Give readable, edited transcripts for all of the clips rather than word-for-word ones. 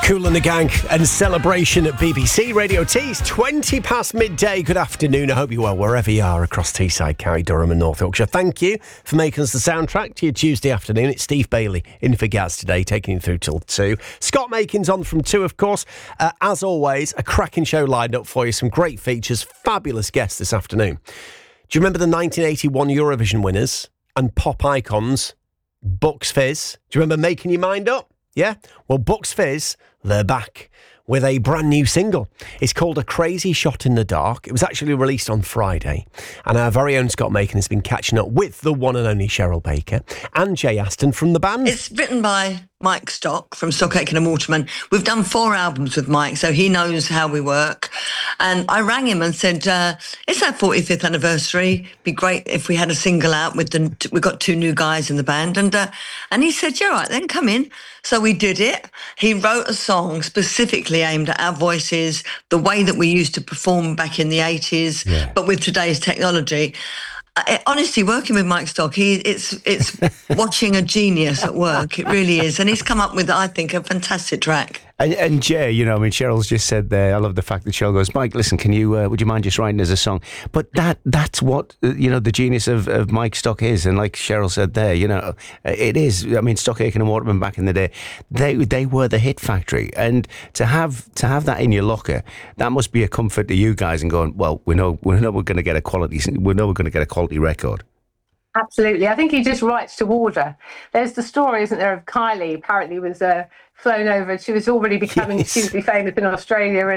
Kool and the Gang and Celebration at BBC Radio Tees, 20 past midday. Good afternoon. I hope you're well wherever you are across Teesside, County Durham and North Yorkshire. Thank you for making us the soundtrack to your Tuesday afternoon. It's Steve Bailey in for Gaz today, taking you through till 2. Scott Makin's on from 2, of course. As always, a cracking show lined up for you. Some great features, fabulous guests this afternoon. Do you remember the 1981 Eurovision winners and pop icons, Bucks Fizz? Do you remember Making Your Mind Up? Yeah? Well, Bucks Fizz, they're back with a brand new single. It's called A Crazy Shot in the Dark. It was actually released on Friday. And our very own Scott Makin has been catching up with the one and only Cheryl Baker and Jay Aston from the band. It's written by Mike Stock from Stock Aitken and Waterman. We've done 4 albums with Mike, so he knows how we work. And I rang him and said, it's our 45th anniversary. It'd be great if we had a single out with we've got 2 new guys in the band. And he said, yeah, all right, then come in. So we did it. He wrote a song specifically aimed at our voices, the way that we used to perform back in the 80s, but with today's technology. Honestly, working with Mike Stock, it's watching a genius at work. It really is. And he's come up with, I think, a fantastic track. And Jay, you know, I mean, Cheryl's just said there, I love the fact that Cheryl goes, Mike, listen, can you, would you mind just writing as a song? But that's what, you know, the genius of Mike Stock is. And like Cheryl said there, you know, it is. I mean, Stock Aitken and Waterman back in the day, they were the hit factory. And to have that in your locker, that must be a comfort to you guys and going, well, we know we're going to get a quality record. Absolutely. I think he just writes to order. There's the story, isn't there, of Kylie apparently was flown over. She was already becoming hugely famous in Australia,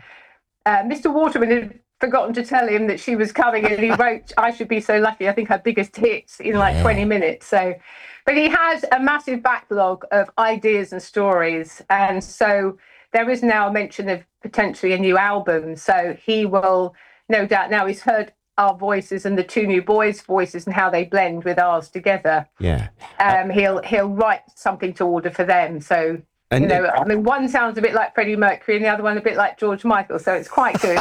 and Mr. Waterman had forgotten to tell him that she was coming, and he wrote I Should Be So Lucky, I think her biggest hits in 20 minutes. So, but he has a massive backlog of ideas and stories, and so there is now a mention of potentially a new album. So he will, no doubt, now he's heard our voices and the 2 new boys' voices and how they blend with ours together. Yeah. He'll write something to order for them. So, and, you know, I mean, one sounds a bit like Freddie Mercury and the other one a bit like George Michael. So it's quite good.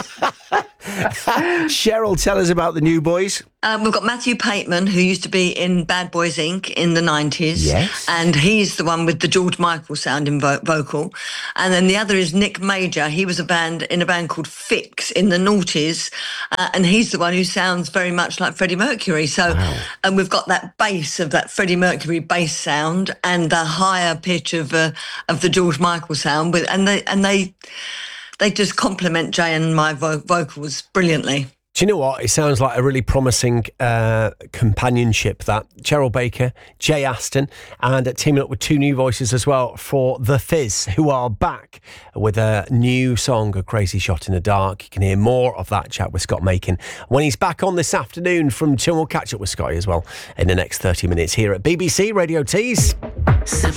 Cheryl, tell us about the new boys. We've got Matthew Pateman, who used to be in Bad Boys Inc. in the 90s. Yes. And he's the one with the George Michael sounding vocal. And then the other is Nick Major. He was in a band called Fix in the noughties. And he's the one who sounds very much like Freddie Mercury. So, and we've got that bass of that Freddie Mercury bass sound and the higher pitch of the George Michael sound. And they just complement Jay and my vocals brilliantly. Do you know what? It sounds like a really promising companionship, that. Cheryl Baker, Jay Aston, and teaming up with 2 new voices as well for The Fizz, who are back with a new song, A Crazy Shot in the Dark. You can hear more of that chat with Scott Makin when he's back on this afternoon from 2. We'll catch up with Scotty as well in the next 30 minutes here at BBC Radio Tees.